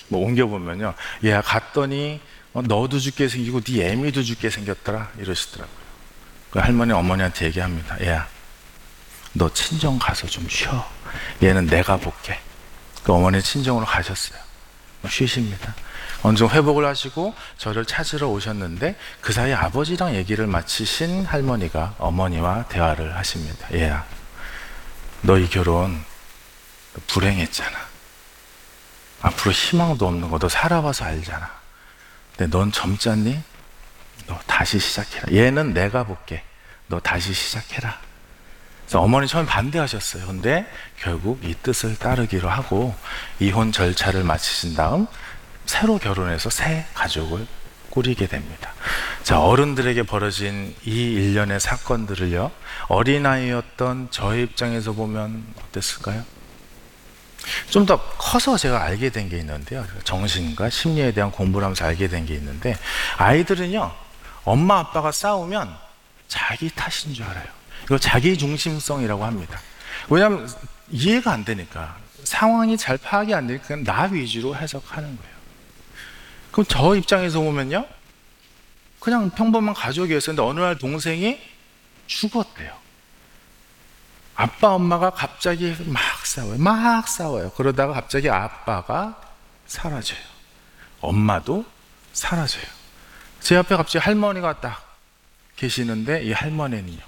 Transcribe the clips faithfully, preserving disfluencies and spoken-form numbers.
뭐 옮겨보면요, 얘 갔더니 어, 너도 죽게 생기고 네 애미도 죽게 생겼더라 이러시더라고요. 그 할머니 어머니한테 얘기합니다. 얘야, 너 친정 가서 좀 쉬어. 얘는 내가 볼게. 그 어머니 친정으로 가셨어요. 쉬십니다. 어느 정도 회복을 하시고 저를 찾으러 오셨는데, 그 사이 아버지랑 얘기를 마치신 할머니가 어머니와 대화를 하십니다. 얘야, 너 이 결혼 불행했잖아. 앞으로 희망도 없는 거 너 살아봐서 알잖아. 근데 넌 젊잖니? 너 다시 시작해라. 얘는 내가 볼게. 너 다시 시작해라. 그래서 어머니 처음에 반대하셨어요. 근데 결국 이 뜻을 따르기로 하고 이혼 절차를 마치신 다음 새로 결혼해서 새 가족을 꾸리게 됩니다. 자, 어른들에게 벌어진 이 일련의 사건들을요, 어린아이였던 저의 입장에서 보면 어땠을까요? 좀 더 커서 제가 알게 된 게 있는데요, 정신과 심리에 대한 공부를 하면서 알게 된 게 있는데, 아이들은요, 엄마 아빠가 싸우면 자기 탓인 줄 알아요. 이걸 자기 중심성이라고 합니다. 왜냐하면 이해가 안 되니까, 상황이 잘 파악이 안 되니까 나 위주로 해석하는 거예요. 그럼 저 입장에서 보면요, 그냥 평범한 가족이었는데 어느 날 동생이 죽었대요. 아빠 엄마가 갑자기 막 싸워요. 막 싸워요. 그러다가 갑자기 아빠가 사라져요. 엄마도 사라져요. 제 앞에 갑자기 할머니가 딱 계시는데, 이 할머니는요,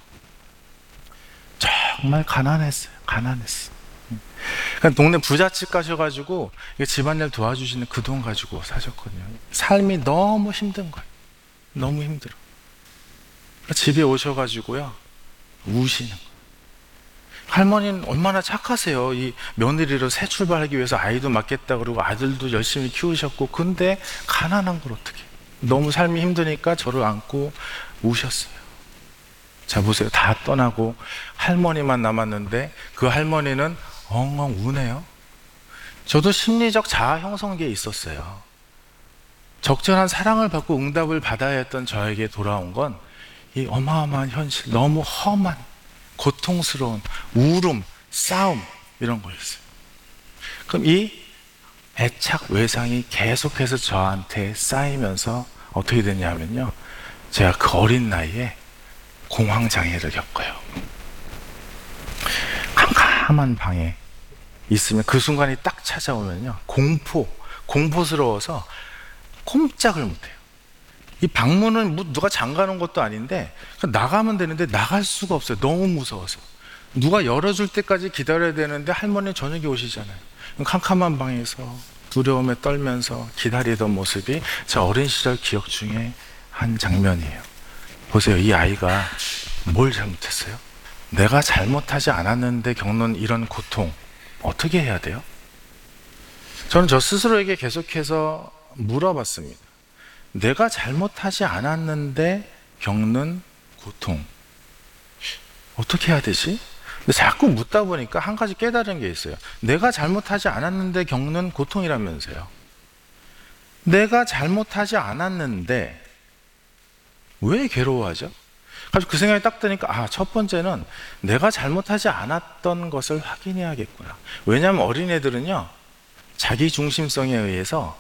정말 가난했어요. 가난했어요. 그러니까 동네 부잣집 가셔가지고 집안일 도와주시는 그 돈 가지고 사셨거든요. 삶이 너무 힘든 거예요. 너무 힘들어. 집에 오셔가지고요, 우시는 거예요. 할머니는 얼마나 착하세요. 이 며느리로 새 출발하기 위해서 아이도 맡겠다 그러고 아들도 열심히 키우셨고, 근데 가난한 걸 어떻게, 너무 삶이 힘드니까 저를 안고 우셨어요. 자, 보세요. 다 떠나고 할머니만 남았는데 그 할머니는 엉엉 우네요. 저도 심리적 자아 형성기에 있었어요. 적절한 사랑을 받고 응답을 받아야 했던 저에게 돌아온 건 이 어마어마한 현실, 너무 험한, 고통스러운 울음, 싸움, 이런 거였어요. 그럼 이 애착 외상이 계속해서 저한테 쌓이면서 어떻게 됐냐면요, 제가 그 어린 나이에 공황장애를 겪어요. 캄캄한 방에 있으면 그 순간이 딱 찾아오면요, 공포, 공포스러워서 꼼짝을 못해요. 이 방문은 뭐 누가 잠가놓은 것도 아닌데 나가면 되는데 나갈 수가 없어요. 너무 무서워서. 누가 열어줄 때까지 기다려야 되는데 할머니 저녁에 오시잖아요. 캄캄한 방에서 두려움에 떨면서 기다리던 모습이 제 어린 시절 기억 중에 한 장면이에요. 보세요. 이 아이가 뭘 잘못했어요? 내가 잘못하지 않았는데 겪는 이런 고통, 어떻게 해야 돼요? 저는 저 스스로에게 계속해서 물어봤습니다. 내가 잘못하지 않았는데 겪는 고통, 어떻게 해야 되지? 근데 자꾸 묻다 보니까 한 가지 깨달은 게 있어요. 내가 잘못하지 않았는데 겪는 고통이라면서요. 내가 잘못하지 않았는데 왜 괴로워하죠? 그래서 그 생각이 딱 드니까, 아, 첫 번째는 내가 잘못하지 않았던 것을 확인해야겠구나. 왜냐하면 어린애들은요, 자기 중심성에 의해서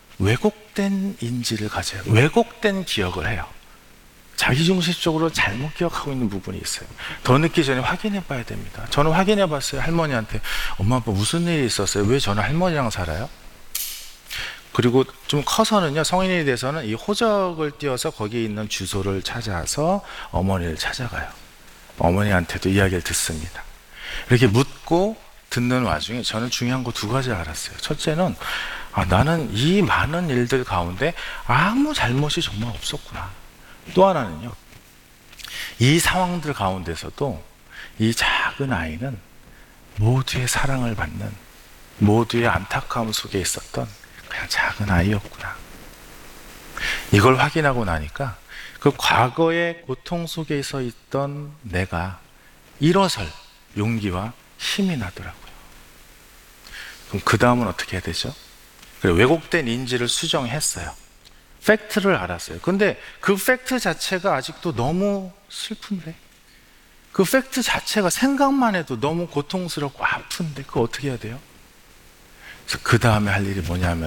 왜곡된 인지를 가져요. 왜곡된 기억을 해요. 자기중심적으로 잘못 기억하고 있는 부분이 있어요. 더 늦기 전에 확인해 봐야 됩니다. 저는 확인해 봤어요. 할머니한테, 엄마 아빠 무슨 일이 있었어요? 왜 저는 할머니랑 살아요? 그리고 좀 커서는요, 성인이 돼서는 이 호적을 띄워서 거기에 있는 주소를 찾아서 어머니를 찾아가요. 어머니한테도 이야기를 듣습니다. 이렇게 묻고 듣는 와중에 저는 중요한 거 두 가지 알았어요. 첫째는, 아, 나는 이 많은 일들 가운데 아무 잘못이 정말 없었구나. 또 하나는요, 이 상황들 가운데서도 이 작은 아이는 모두의 사랑을 받는, 모두의 안타까움 속에 있었던 그냥 작은 아이였구나. 이걸 확인하고 나니까 그 과거의 고통 속에서 있던 내가 일어설 용기와 힘이 나더라고요. 그럼 그 다음은 어떻게 해야 되죠? 왜곡된 인지를 수정했어요. 팩트를 알았어요. 근데 그 팩트 자체가 아직도 너무 슬픈데, 그 팩트 자체가 생각만 해도 너무 고통스럽고 아픈데 그거 어떻게 해야 돼요? 그래서 그 다음에 할 일이 뭐냐면